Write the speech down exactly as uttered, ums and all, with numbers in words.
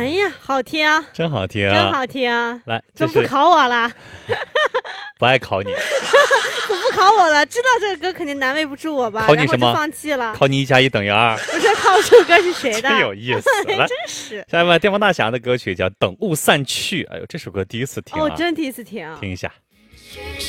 哎呀，好听啊， 真好听， 真好听。 来， 怎么不考我了？ 不爱考你， 怎么不考我了？知道这个歌肯定难为不住我吧？ 考你什么？ 然后就放弃了。 考你一加一等于二。 不是考这首歌是谁的？ 真有意思，来， 真是。 下一位电风大侠的歌曲叫《等雾散去》，哎呦，这首歌第一次听啊， 哦，真第一次听。 听一下。